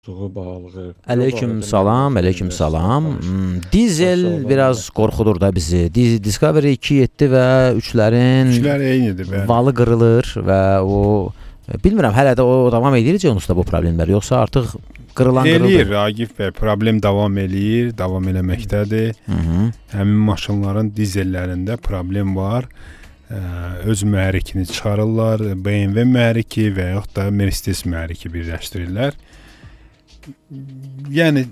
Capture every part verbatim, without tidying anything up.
Bahalığı. Aleyküm salam, aleyküm salam. Dizel biraz qorxudur da bizi. Discovery iki yeddi və üçlərin Üçlər eynidir. Bəli. Valı qırılır və o bilmirəm hələ də o davam edir Jonusda bu problemlər yoxsa artıq qırılan qırılır. Eləyir Agif bəy, problem davam eləyir, davam eləməkdədir. Hı -hı. Həmin maşınların dizellərində problem var. Ə, öz mühərrikini çıxarırlar, B M W mühərriki və yaxud da Mercedes mühərriki birləşdirirlər. Yəni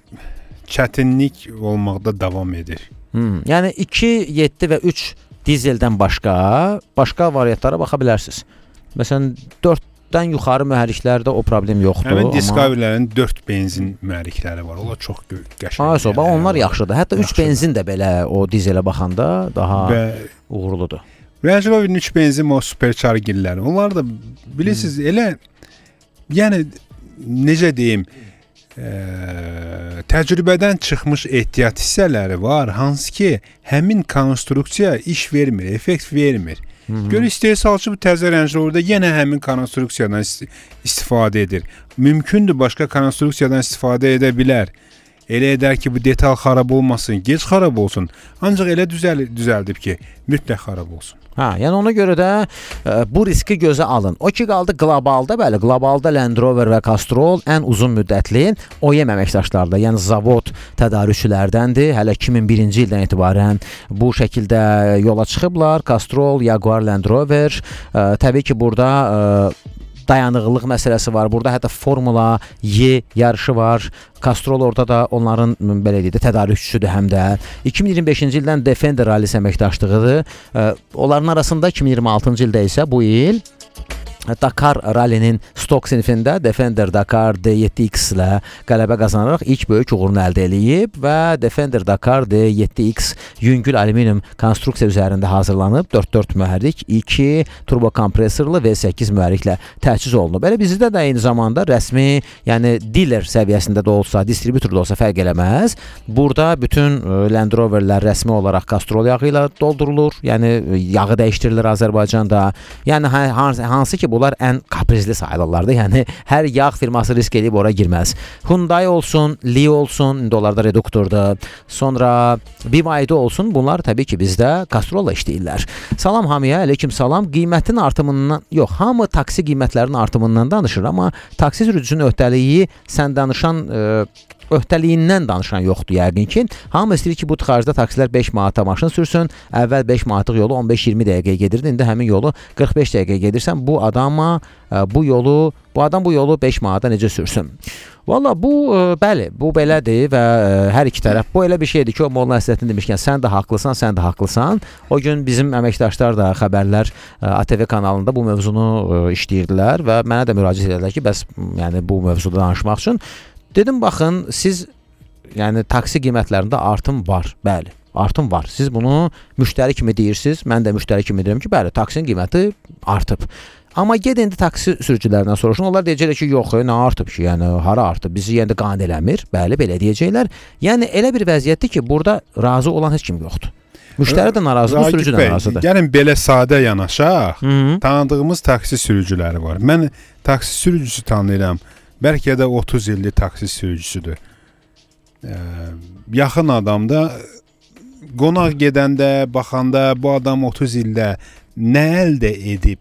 çətinlik olmaqda davam edir. Hmm, yəni iki, yeddi və üç dizeldən başqa başqa variantlara baxa bilərsiniz. Məsələn dörddən yuxarı mühərriklərdə o problem yoxdur. Həmin Discovery-lərin dörd benzin mühərrikləri var. Onlar çox qəşəng. Ha, soba onlar yaxşıdır. Hətta üç benzin də belə o dizelə baxanda daha və uğurludur. Range Rover'ın üç benzin o superchargerləri. Onlar da bilirsiniz hmm. elə yəni necə deyim Ə, təcrübədən çıxmış ehtiyat hissələri var, hansı ki, həmin konstruksiya iş vermir, effekt vermir. Hı -hı. Gör istehsalçı bu təzə Range Rover'da yenə həmin konstruksiyadan istifadə edir. Mümkündür başqa konstruksiyadan istifadə edə bilər. Elə edər ki, bu detal xarab olmasın, gec xarab olsun. Ancaq elə düzəl düzəldib ki, mütləq xarab olsun. Ha, yəni ona görə də ə, bu riski gözə alın. O ki qaldı qlobalda, bəli, qlobalda Land Rover və Castrol ən uzun müddətli O E M əməkdaşlardır. Yəni zavod tədarükçülərdəndir. Hələ iki min birinci ildən etibarən bu şəkildə yola çıxıblar. Castrol, Jaguar, Land Rover. Ə, təbii ki, burada ə, dayanıqlılıq məsələsi var. Burada hətta Formula Y yarışı var. Castrol orada da onların belə deyək də tədarükçüsüdür həm də. iki min iyirmi beşinci ildən Defender rallisi əməkdaşlığıdır. Onların arasında iki min iyirmi altıncı ildə isə bu il Dakar rallinin stok sinifində Defender Dakar D yeddi X ilə qələbə qazanaraq ilk böyük uğurunu əldə edib və Defender Dakar D yeddi X yüngül alüminium konstruksiya üzərində hazırlanıb. dörd dörd mühərrik, iki turbo kompresorlu V səkkiz mühərriklə təchiz olunub. Belə bizdə də eyni zamanda rəsmi, yəni dealer səviyyəsində də olsa, distributor da olsa fərq eləməz. Burada bütün Land Roverlər rəsmi olaraq Castrol yağı ilə doldurulur. Yəni yağı dəyişdirilir Azərbaycanda. Yəni hansı, hansı ki bunlar ən kaprizli sayılırlardı. Yəni hər yağ firması risk edib ora girməz. Hyundai olsun, Li olsun, indi onlarda reduktordur. Sonra B Y D olsun, bunlar təbii ki bizdə Castrolla işləyirlər. Salam hamıya, aleyküm salam. Qiymətin artımından, yox, hamı taksi qiymətlərinin artımından danışır, amma taksi sürücüsünün öhdəliyi sən danışan ə, öhdəliyindən danışan yoxdur yəqin ki. Hamı istəyir ki, bu tıxacda taksilər beş manata maşın sürsün. Əvvəl beş manatlıq yolu on beş iyirmi dəqiqəyə gedirdi. İndi həmin yolu qırx beş dəqiqəyə gedirsən, bu adama bu yolu, bu adam bu yolu beş manata necə sürsün? Valla bu bəli, bu belədir və hər iki tərəf bu elə bir şeydir ki, o Molla Əsrəddin demişkən sən də haqlısan, sən də haqlısan. O gün bizim əməkdaşlar da xəbərlər A T V kanalında bu mövzunu işləyirdilər və mənə də müraciət edilər ki, bəs yəni bu mövzuda danışmaq üçün dedim, baxın, siz yəni taksi qiymətlərində artım var, bəli, artım var. Siz bunu müştəri kimi deyirsiniz, mən də müştəri kimi deyirəm ki, bəli, taksinin qiyməti artıb. Amma gedin indi taksi sürücülərindən soruşun, onlar deyəcəklər ki, yox, nə artıb ki, yəni hara artıb, bizi yəni qane eləmir, bəli, belə deyəcəklər. Yəni elə bir vəziyyətdir ki, burada razı olan heç kim yoxdur. Müştəri də narazıdır, sürücü də narazıdır. Gəlin belə sadə yanaşaq, tanıdığımız taksi sürücüləri var. Mən taksi sürücüsü tanıyıram. Bəlkə də otuz illik taksi sürücüsüdür. Ee, yaxın adam da qonaq gedəndə, baxanda bu adam otuz ildə nə əldə edib?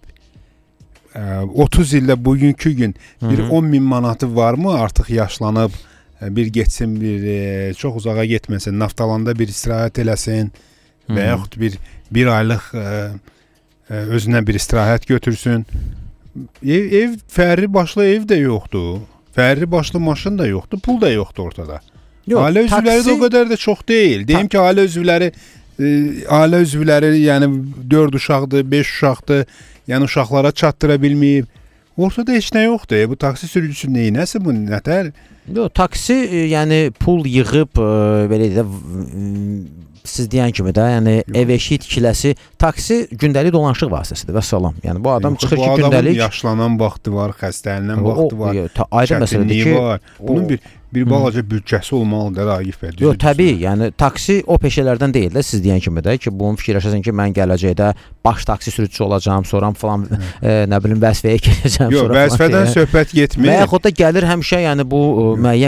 Ee, otuz ildə bugünkü gün bir on min manatı varmı? Artıq yaşlanıb, bir getsin, bir e, çox uzağa getməsin, naftalanda bir istirahət eləsin və yaxud bir, bir aylıq e, e, özünə bir istirahət götürsün. Ev, ev fərri başlı ev də yoxdur. Fərri başlı maşın da yoxdur, pul da yoxdur ortada. Yox, ailə üzvləri taksi... də o qədər də çox deyil. Deyim ki, ailə üzvləri e, ailə üzvləri yəni dörd uşaqdır, beş uşaqdır. Yəni uşaqlara çatdıra bilməyib. Ortada heç nə yoxdur. E, bu taksi sürücüsü neynəsə bu nətər? Yox, taksi e, yəni pul yığıb e, belə də siz deyən kimi də, yəni yox. Ev eşik tikiləsi, taksi gündəlik dolanışıq vasitəsidir və salam. Yəni bu adam yox, çıxır ki, gündəlik yaşlanan vaxtı var, xəstələnən vaxtı var. Aydın məsələdir ki, var. Bunun o, bir bir balaca büdcəsi olmalıdır Agif bəy. Yox, təbii, yəni taksi o peşələrdən deyil də, siz deyən kimi də ki, bunu fikirləşəsən ki, mən gələcəkdə baş taksi sürücüsü olacağam, sonra falan e, nə bilim vəzifəyə girəcəm. Yox, vəzifədən söhbət getmir. Və yaxud da gəlir həmişə, yəni bu müəyyən